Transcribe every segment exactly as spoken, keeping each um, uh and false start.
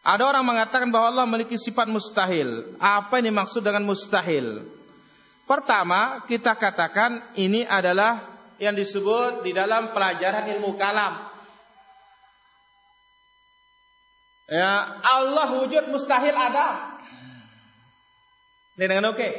Ada orang mengatakan bahwa Allah memiliki sifat mustahil. Apa yang dimaksud dengan mustahil? Pertama, kita katakan ini adalah yang disebut di dalam pelajaran ilmu kalam. Ya, Allah wujud mustahil ada. Ini dengan oke.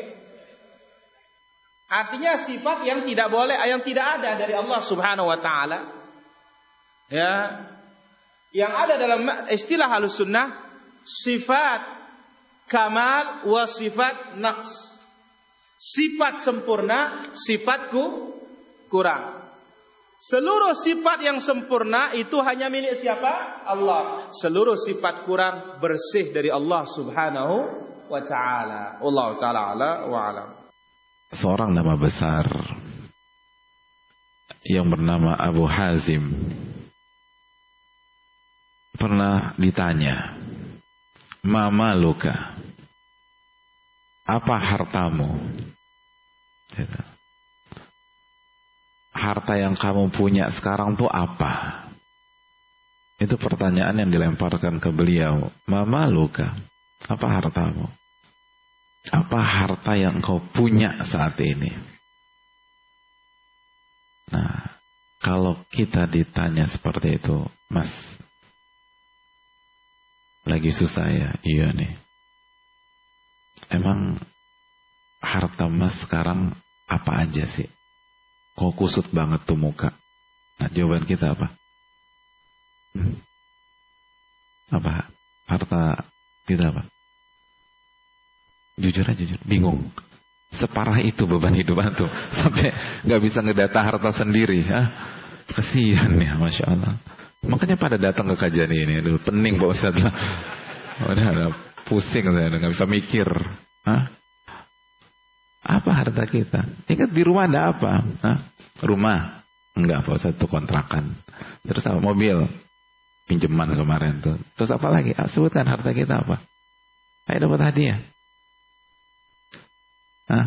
Artinya sifat yang tidak boleh, yang tidak ada dari Allah Subhanahu wa taala. Ya. Yang ada dalam istilah Ahlussunnah sifat kamal wa sifat naqs. Sifat sempurna, sifatku kurang. Seluruh sifat yang sempurna itu hanya milik siapa? Allah. Seluruh sifat kurang bersih dari Allah Subhanahu wa taala. Allah taala ala wa alam. Seorang nama besar yang bernama Abu Hazim pernah ditanya, "Mama luka, apa hartamu?" Gitu. Harta yang kamu punya sekarang tuh apa? Itu pertanyaan yang dilemparkan ke beliau. "Mama luka, apa hartamu? Apa harta yang kau punya saat ini?" Nah, kalau kita ditanya seperti itu, "Mas, lagi susah ya?" "Iya nih." "Emang harta mas sekarang apa aja sih? Kok kusut banget tuh muka?" Nah, jawaban kita apa? Hmm. Apa? Harta kita apa? Jujur aja, jujur. Bingung. Separah itu beban hidup antum. Sampai gak bisa ngedata harta sendiri. Hah? Kesian ya, Masya Allah. Makanya pada datang ke kajian ini. Aduh, pening Pak Ustaz. Udah, udah pusing saya, udah gak bisa mikir. Hah? Apa harta kita? Ingat di rumah ada apa? Hah? Rumah? Enggak Pak Ustaz, itu kontrakan. Terus apa? Mobil? Pinjaman kemarin tuh. Terus apa lagi? Ah, sebutkan harta kita apa? Ayo dapat hadiah. Hah?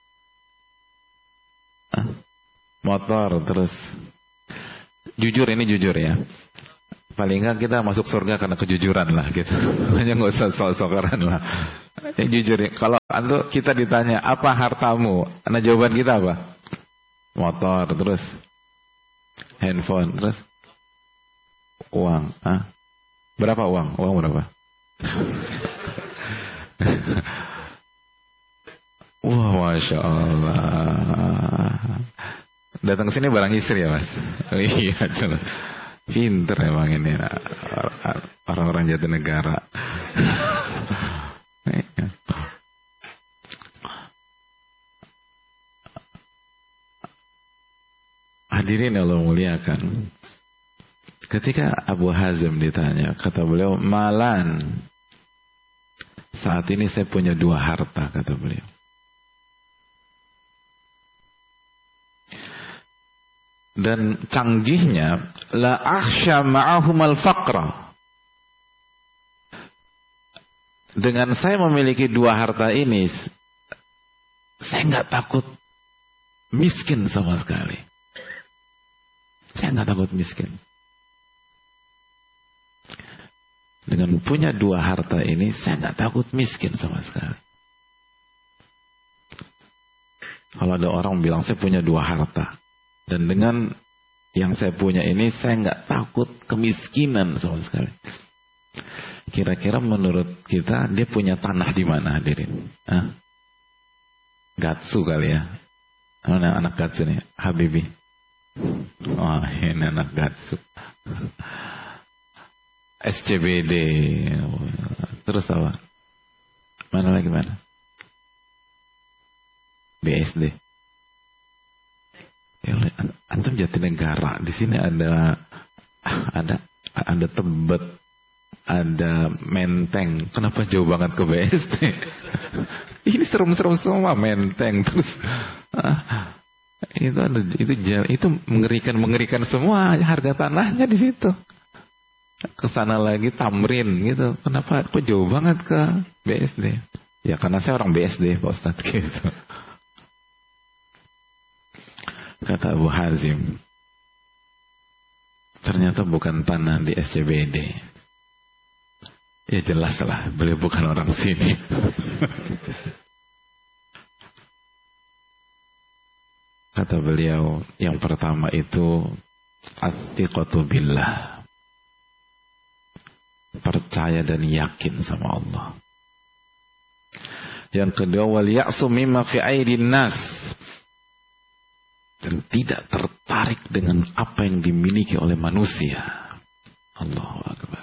Hah? Motor, terus jujur, ini jujur ya. Paling enggak kita masuk surga karena kejujuran lah gitu. Hanya nggak usah sok-sokan lah. Ya, jujur ya. Kalau antum kita ditanya apa hartamu, nah jawaban kita apa? Motor, terus handphone, terus uang. Hah? Berapa uang? Uang berapa? Wah, Masya Allah. Datang ke sini barang istri ya Mas? Iya, pinter emang ini orang-orang Jatinegara. Hadirin Allah muliakan. Ketika Abu Hazim ditanya, kata beliau, "Malan, saat ini saya punya dua harta," kata beliau. Dan canggihnya, la akhsha ma'ahumal faqra. Dengan saya memiliki dua harta ini, saya nggak takut miskin sama sekali. Saya nggak takut miskin. Dengan punya dua harta ini, saya nggak takut miskin sama sekali. Kalau ada orang bilang saya punya dua harta, dan dengan yang saya punya ini, saya nggak takut kemiskinan sama sekali. Kira-kira menurut kita, dia punya tanah di mana hadirin? Hah? Gatsu kali ya? Mana anak Gatsu nih? Habibi. Oh, ini anak Gatsu. S C B D. Terus apa? Mana lagi mana? B S D. Ya, antum Jatinegara. Di sini ada ada ada Tebet, ada Menteng. Kenapa jauh banget ke B S D? Ini serem-serem semua, Menteng terus. Ah, itu ada itu itu mengerikan mengerikan semua, harga tanahnya di situ. Kesana lagi Tamrin gitu. Kenapa kok jauh banget ke B S D? Ya karena saya orang B S D Pak Ustadz gitu. Kata Abu Hazim, ternyata bukan tanah di S C B D. Ya jelas lah, beliau bukan orang sini. Kata beliau, yang pertama itu at-thiqatu billah. Percaya dan yakin sama Allah. Yang kedua, wal ya'su mimma fi aidin nas. Dan tidak tertarik dengan apa yang dimiliki oleh manusia. Allahu Akbar.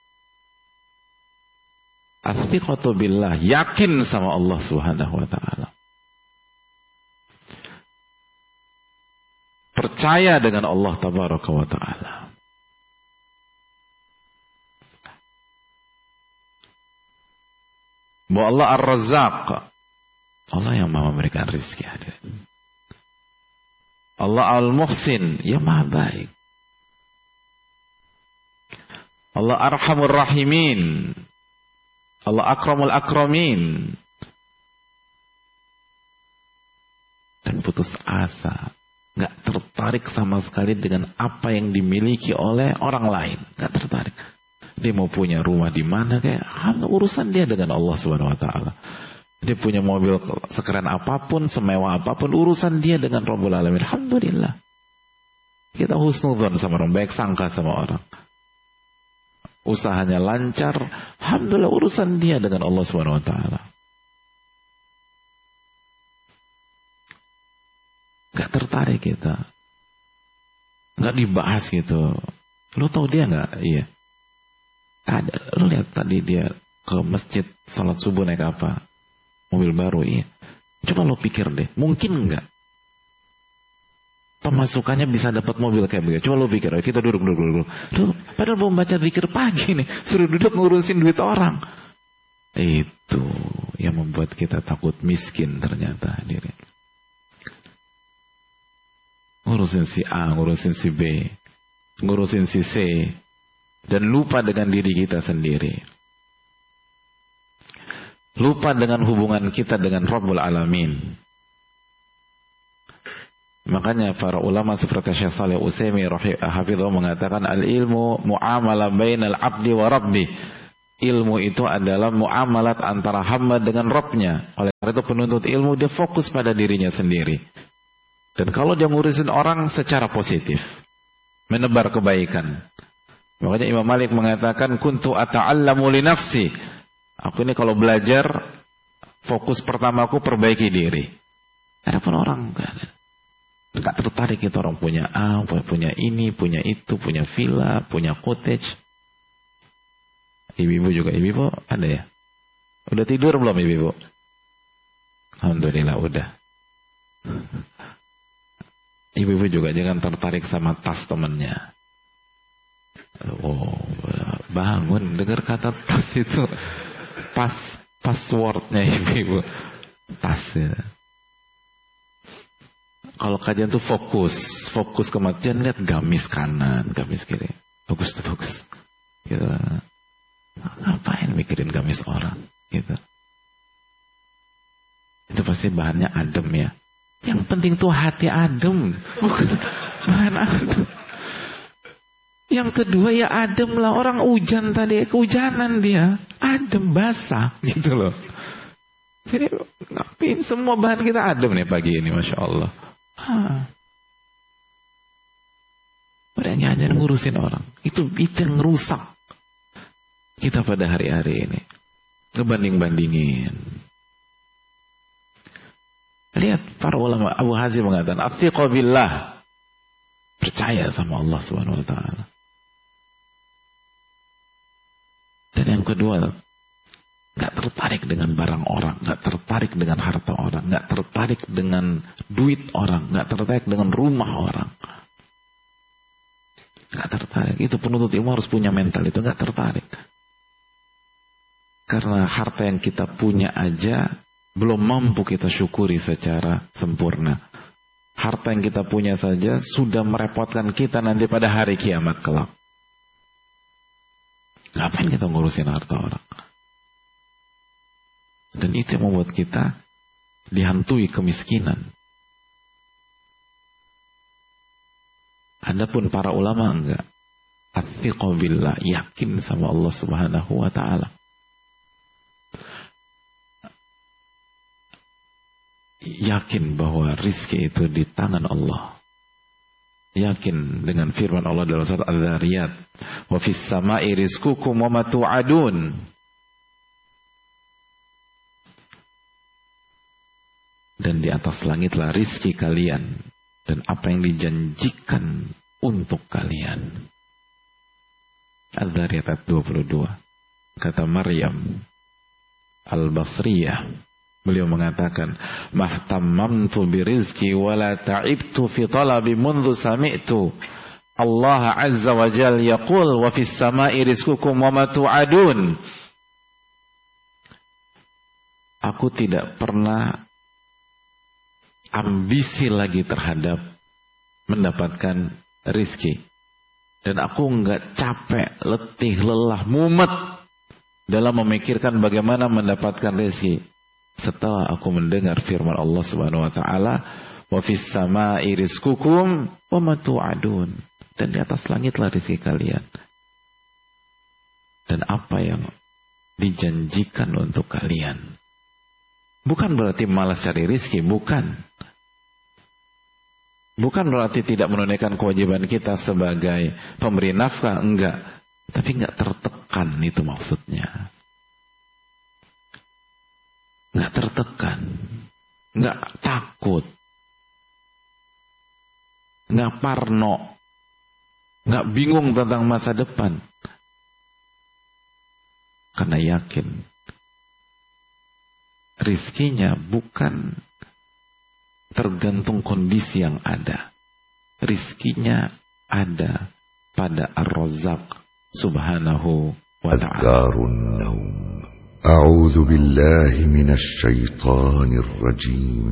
At-thiqatu billah, yakin sama Allah Subhanahu wa taala. Percaya dengan Allah tabaraka wa taala. Bahwa Allah Ar-Razzaq, Allah yang Maha memberikan rezeki. Allah Al-Muhsin, yang Maha baik. Allah Arhamur Rahimin, Allah Akramul Akramin. Dan putus asa, nggak tertarik sama sekali dengan apa yang dimiliki oleh orang lain, nggak tertarik. Dia mau punya rumah di mana kayak urusan dia dengan Allah Subhanahu wa taala. Dia punya mobil sekeren apapun, semewah apapun, urusan dia dengan Rabbul Alamin. Alhamdulillah. Kita husnudzon sama orang, baik sangka sama orang. Usahanya lancar, alhamdulillah, urusan dia dengan Allah Subhanahu wa taala. Gak tertarik kita. Gak dibahas gitu. Lo tau dia gak? Iya. Ada. Lo lihat tadi dia ke masjid salat subuh naik apa? Mobil baru. Iya. Coba lo pikir deh, mungkin gak pemasukannya bisa dapat mobil kayak begitu? Coba lo pikir. Kita duduk duduk duduk. Duduk. Padahal mau baca zikir pagi nih, suruh duduk ngurusin duit orang. Itu yang membuat kita takut miskin ternyata hadirin. Ngurusin si A, ngurusin si B, ngurusin si C, dan lupa dengan diri kita sendiri. Lupa dengan hubungan kita dengan Rabbul Alamin. Makanya para ulama seperti Syekh Shalih Utsaimin hafizahullah mengatakan al-ilmu muamalah bainal abdi wa rabbi. Ilmu itu adalah muamalat antara hamba dengan Rabbnya. Oleh karena itu penuntut ilmu dia fokus pada dirinya sendiri. Dan kalau dia ngurusin orang secara positif, menebar kebaikan. Makanya Imam Malik mengatakan kuntu ata'allamu li nafsi. Aku ini kalau belajar, fokus pertamaku perbaiki diri. Adapun orang enggak, enggak tertarik itu orang punya A, punya ini, punya itu, punya villa, punya cottage. Ibu-ibu juga, ibu-ibu ada ya? Udah tidur belum ibu-ibu? Alhamdulillah udah. Ibu-ibu juga jangan tertarik sama tas temannya. Oh, bangun dengar kata tas itu, pas passwordnya ibu-ibu, tas ya. Kalau kajian tuh fokus, fokus ke matian, lihat gamis kanan, gamis kiri, bagus tuh bagus. Gitu. Ngapain mikirin gamis orang? Gitu. Itu pasti bahannya adem ya. Yang penting tuh hati adem, bukan bahan adem. Yang kedua ya adem lah, orang hujan tadi, kehujanan dia, adem basah gitu loh. Jadi ngapain semua bahan kita adem nih pagi ini, masya Allah. Hah. Udah hanya ngurusin orang, itu itu yang rusak kita pada hari-hari ini. Ngebanding-bandingin. Lihat para ulama, Abu Hazim mengatakan athiqa billah, percaya sama Allah Subhanahu wa taala. Dan yang kedua, enggak tertarik dengan barang orang, enggak tertarik dengan harta orang, enggak tertarik dengan duit orang, enggak tertarik dengan rumah orang. Enggak tertarik. Itu penuntut ilmu harus punya mental itu, enggak tertarik. Karena harta yang kita punya aja belum mampu kita syukuri secara sempurna. Harta yang kita punya saja sudah merepotkan kita nanti pada hari kiamat kelak. Ngapain kita ngurusin harta orang? Dan itu yang membuat kita dihantui kemiskinan. Adapun para ulama enggak. At-thiqa billah, yakin sama Allah Subhanahu wa taala. Yakin bahwa rizki itu di tangan Allah. Yakin dengan firman Allah dalam surat Adz-Dzariyat, wa fis sama'i rizqukum wa ma tu'adun. Dan di atas langitlah rizki kalian dan apa yang dijanjikan untuk kalian. Adz-Dzariyat ayat dua puluh dua. Kata Maryam Al-Basriyah, beliau mengatakan, mahtammamtu birizki wala ta'ibtu fi talabi mundu sami'tu Allah azza wa jal yaqul wa fis sama'i rizqukum wa ma tu'adun. Aku tidak pernah ambisi lagi terhadap mendapatkan rizki, dan aku enggak capek, letih, lelah, mumet dalam memikirkan bagaimana mendapatkan rizki setelah aku mendengar firman Allah Subhanahu wa taala, wa fis sama'i rizqukum wa ma tu'adun, dan di atas langitlah rizki kalian dan apa yang dijanjikan untuk kalian. Bukan berarti malas cari rizki, bukan. Bukan berarti tidak menunaikan kewajiban kita sebagai pemberi nafkah, enggak. Tapi enggak tertekan, itu maksudnya. Enggak tertekan, enggak takut, enggak parno, enggak bingung tentang masa depan. Karena yakin rizkinya bukan tergantung kondisi yang ada. Rizkinya ada pada Ar-Razzaq Subhanahu wa ta'ala. Azkarun Naum. A'udzu billahi minasy syaithanir rajim.